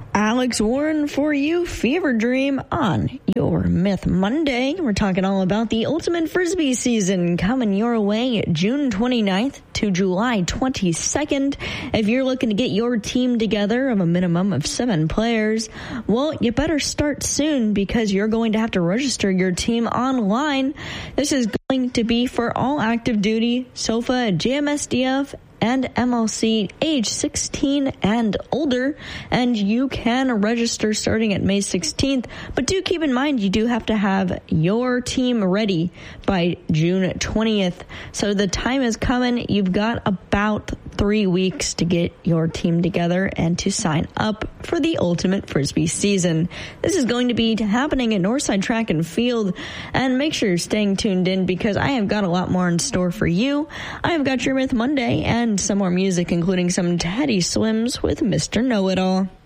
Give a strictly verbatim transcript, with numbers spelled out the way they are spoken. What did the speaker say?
Alex Warren for you, Fever Dream, on your Myth Monday. We're talking all about the Ultimate Frisbee season coming your way June twenty-ninth to July twenty-second. If you're looking to get your team together of a minimum of seven players, well, you better start soon because you're going to have to register your team online. This is going to be for all active duty, SOFA, J M S D F, and M L C age sixteen and older, and you can register starting at May sixteenth, but do keep in mind you do have to have your team ready by June twentieth. So the time is coming. You've got about three weeks to get your team together and to sign up for the Ultimate Frisbee season. This is going to be happening at Northside Track and Field, and make sure you're staying tuned in because I have got a lot more in store for you. I have got your Myth Monday and some more music, including some Teddy Swims with Mister Know-It-All.